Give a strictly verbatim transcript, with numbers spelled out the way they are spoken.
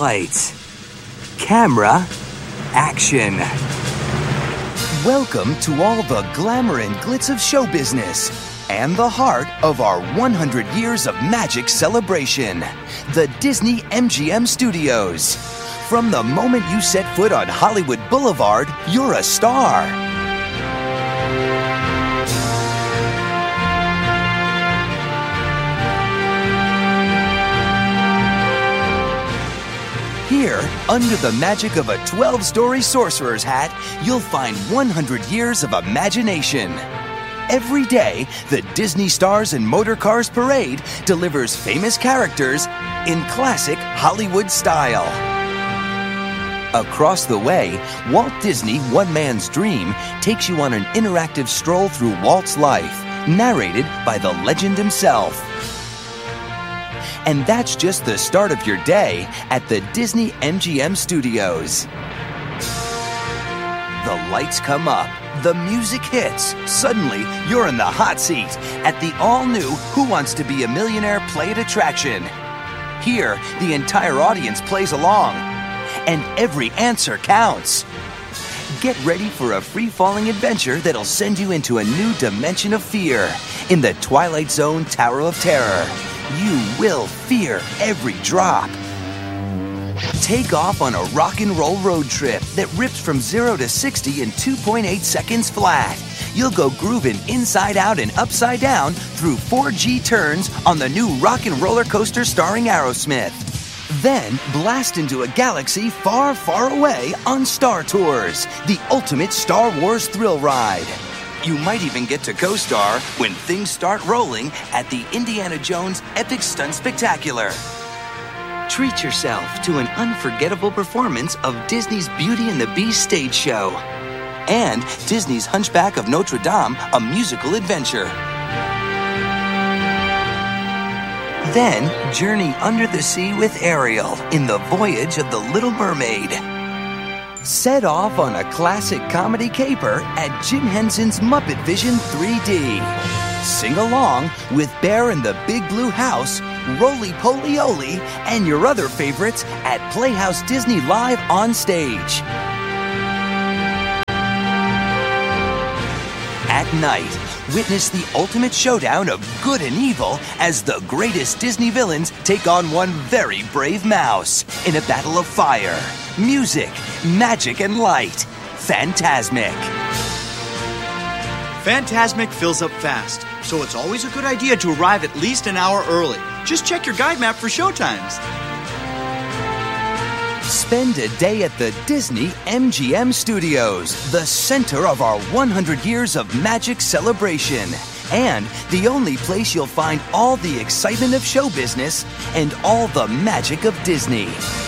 Lights, camera, action. Welcome to all the glamour and glitz of show business and the heart of our one hundred years of magic celebration, the Disney M G M Studios. From the moment you set foot on Hollywood Boulevard, you're a star. Here, under the magic of a twelve-story sorcerer's hat, you'll find one hundred years of imagination. Every day, the Disney Stars and Motor Cars Parade delivers famous characters in classic Hollywood style. Across the way, Walt Disney One Man's Dream takes you on an interactive stroll through Walt's life, narrated by the legend himself. And that's just the start of your day at the Disney M G M Studios. The lights come up, the music hits. Suddenly, you're in the hot seat at the all-new Who Wants to Be a Millionaire Play It attraction. Here, the entire audience plays along, and every answer counts. Get ready for a free-falling adventure that'll send you into a new dimension of fear in the Twilight Zone Tower of Terror. You will fear every drop. Take off on a rock and roll road trip that rips from zero to sixty in two point eight seconds flat. You'll go grooving inside out and upside down through four G turns on the new rock and roller coaster starring Aerosmith. Then blast into a galaxy far, far away on Star Tours, the ultimate Star Wars thrill ride. You might even get to co-star when things start rolling at the Indiana Jones Epic Stunt Spectacular. Treat yourself to an unforgettable performance of Disney's Beauty and the Beast stage show and Disney's Hunchback of Notre Dame, a musical adventure. Then journey under the sea with Ariel in The Voyage of the Little Mermaid. Set off on a classic comedy caper at Jim Henson's Muppet Vision three D. Sing along with Bear in the Big Blue House, Roly Poly Oly, and your other favorites at Playhouse Disney Live on stage. At night, witness the ultimate showdown of good and evil as the greatest Disney villains take on one very brave mouse in a battle of fire, music, magic, and light. Fantasmic. Fantasmic fills up fast, so it's always a good idea to arrive at least an hour early. Just check your guide map for showtimes. Spend a day at the Disney M G M Studios, the center of our one hundred years of magic celebration, and the only place you'll find all the excitement of show business and all the magic of Disney.